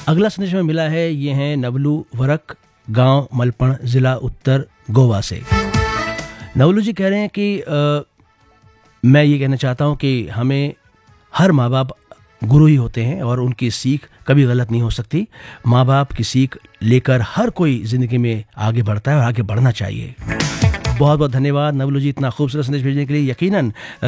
अगला संदेश में मिला है, ये हैं नवलू वरक, गांव मलपण, ज़िला उत्तर गोवा से। नवलू जी कह रहे हैं कि मैं ये कहना चाहता हूँ कि हमें हर माँ बाप गुरु ही होते हैं और उनकी सीख कभी गलत नहीं हो सकती। माँ बाप की सीख लेकर हर कोई ज़िंदगी में आगे बढ़ता है और आगे बढ़ना चाहिए। बहुत बहुत धन्यवाद नवलू जी इतना खूबसूरत संदेश भेजने के लिए। यकीनन